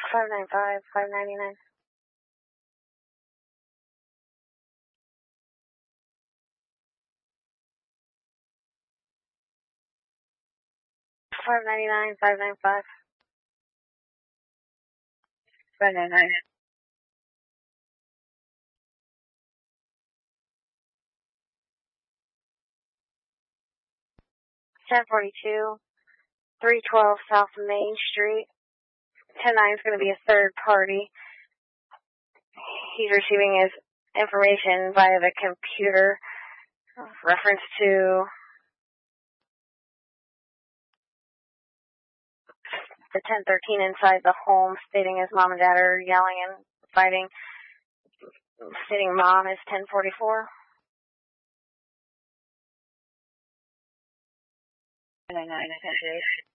595, 599. $599, 595. 599. 1042, 312 South Main Street. 109 is going to be a third party. He's receiving his information via the computer. Reference to the 1013 inside the home, stating his mom and dad are yelling and fighting. Stating mom is 1044. 599,